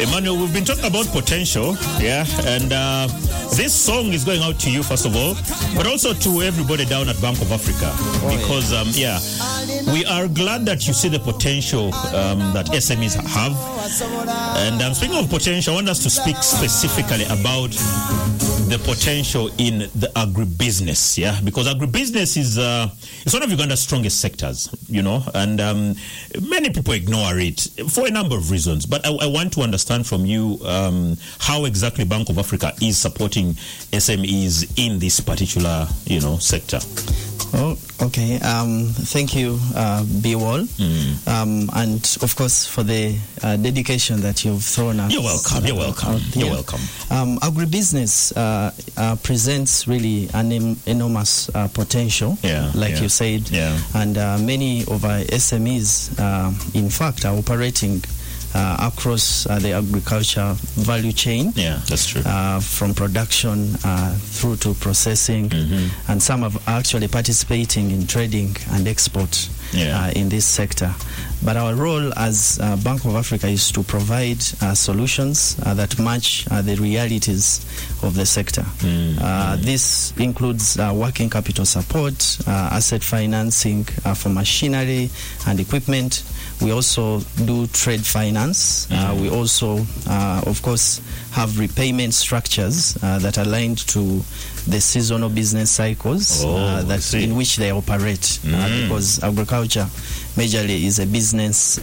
Emmanuel, we've been talking about potential, and this song is going out to you, first of all, but also to everybody down at Bank of Africa, because, we are glad that you see the potential that SMEs have. And speaking of potential, I want us to speak specifically about the potential in the agribusiness, because agribusiness is it's one of Uganda's strongest sectors, and many people ignore it for a number of reasons. But I want to understand from you how exactly Bank of Africa is supporting SMEs in this particular, sector. Oh, okay. Thank you, B-Wall. And, of course, for the dedication that you've thrown out. You're welcome. You're welcome. You're welcome. Agribusiness presents really an enormous potential, you said. Yeah. And many of our SMEs, in fact, are operating across the agriculture value chain. Yeah, that's true. From production through to processing, and some are actually participating in trading and export in this sector. But our role as Bank of Africa is to provide solutions that match the realities of the sector. This includes working capital support, asset financing for machinery and equipment. We also do trade finance. We also, of course, have repayment structures that are aligned to the seasonal business cycles in which they operate. Because agriculture majorly is a business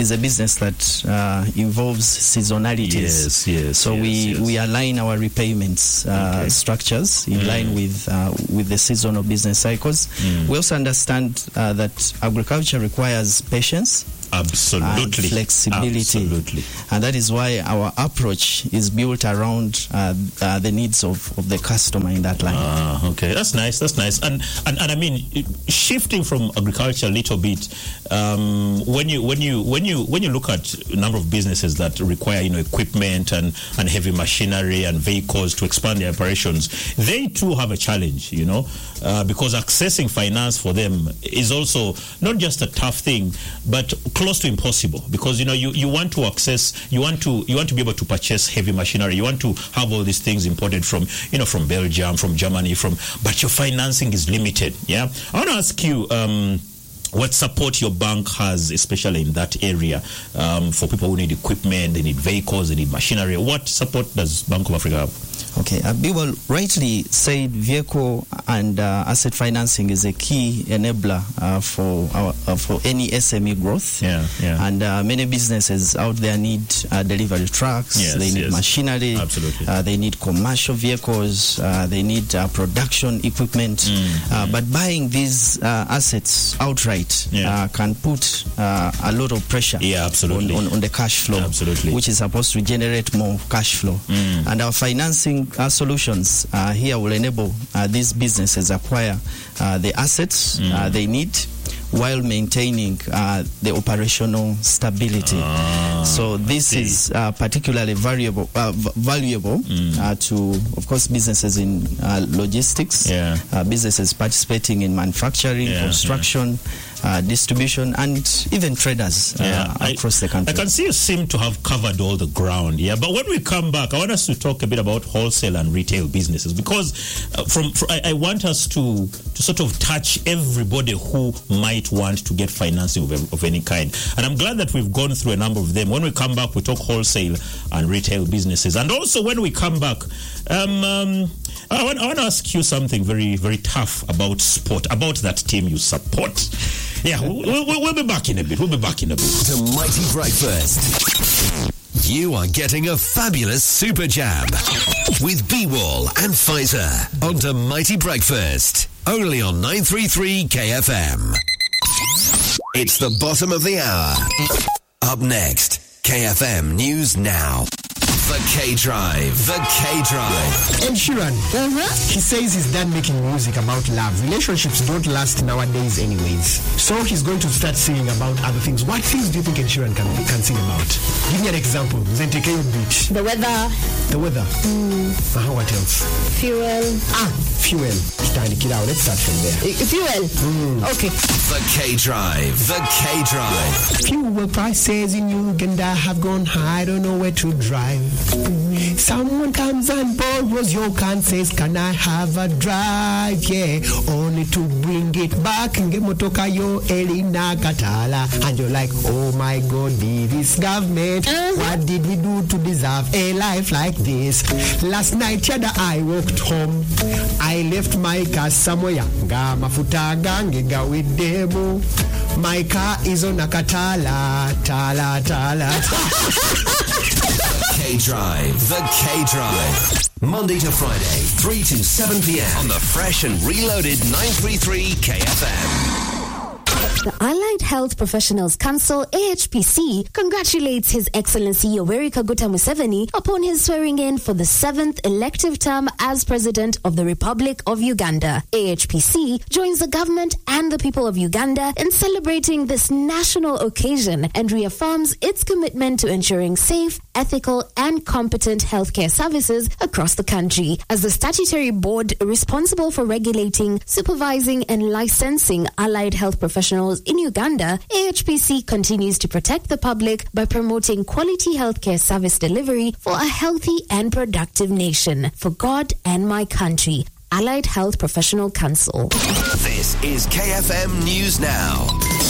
that involves seasonalities. So we align our repayments structures in line with the seasonal business cycles. We also understand that agriculture requires patience. Absolutely. And flexibility. Absolutely. And that is why our approach is built around the needs of the customer in that line. Okay, that's nice. And I mean, shifting from agriculture a little bit, when you look at a number of businesses that require equipment and heavy machinery and vehicles to expand their operations, they too have a challenge, because accessing finance for them is also not just a tough thing, but close to impossible, because you want to access, you want to be able to purchase heavy machinery, you want to have all these things imported from Belgium, from Germany, but your financing is limited. I want to ask you what support your bank has, especially in that area, for people who need equipment, they need vehicles, they need machinery. What support does Bank of Africa have? Okay, Biwal rightly said vehicle and asset financing is a key enabler for any SME growth. And many businesses out there need delivery trucks, they need machinery, they need commercial vehicles, they need production equipment. But buying these assets outright can put a lot of pressure on the cash flow, which is supposed to generate more cash flow. And our financing solutions here will enable these businesses acquire the assets they need while maintaining the operational stability. So this is particularly valuable to, of course, businesses in logistics, businesses participating in manufacturing, construction, distribution, and even traders across the country. I can see you seem to have covered all the ground, but when we come back, I want us to talk a bit about wholesale and retail businesses, because I want us to sort of touch everybody who might want to get financing of any kind. And I'm glad that we've gone through a number of them. When we come back, we talk wholesale and retail businesses. And also when we come back, I want to ask you something very, very tough about sport, about that team you support. We'll be back in a bit. To Mighty Breakfast. You are getting a fabulous super jab with B-Wall and Pfizer onto Mighty Breakfast. Only on 933 KFM. It's the bottom of the hour. Up next, KFM News Now. The K-Drive. Ed Sheeran, he says he's done making music about love. Relationships don't last nowadays anyways. So he's going to start singing about other things. What things do you think Ed Sheeran can sing about? Give me an example. Zenteke beat. The weather. The weather. What else? Fuel. Fuel. Let's start from there. Fuel. Okay. The K-Drive. The K-Drive. Fuel prices in Uganda have gone high. I don't know where to drive. Someone comes and borrows your car and says, can I have a drive? Yeah. Only to bring it back. Ngemotoka yo Elina Katala. And you're like, oh my God, this government. What did we do to deserve a life like this? Last night, Yada, I walked home. I left my car somewhere. Mafuta gangiga with demo. My car is on a Katala. Tala. K-Drive. The K-Drive. Monday to Friday, 3 to 7 p.m. on the fresh and reloaded 933 KFM. The Allied Health Professionals Council, AHPC, congratulates His Excellency Yoweri Kaguta Museveni upon his swearing in for the 7th elective term as President of the Republic of Uganda. AHPC joins the government and the people of Uganda in celebrating this national occasion and reaffirms its commitment to ensuring safe, ethical, and competent healthcare services across the country. As the statutory board responsible for regulating, supervising, and licensing allied health professionals in Uganda, AHPC continues to protect the public by promoting quality healthcare service delivery for a healthy and productive nation. For God and my country. Allied Health Professional Council. This is KFM News Now.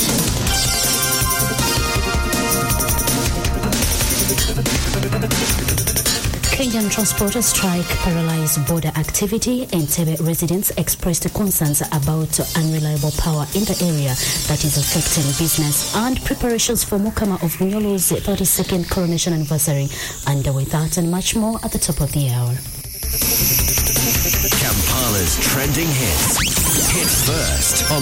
Kenyan transporter strike paralyzed border activity. Entebbe residents expressed concerns about unreliable power in the area that is affecting business, and preparations for Mukama of Nyolo's 32nd coronation anniversary underway. That and much more at the top of the hour. Kampala's trending hits. Hit first on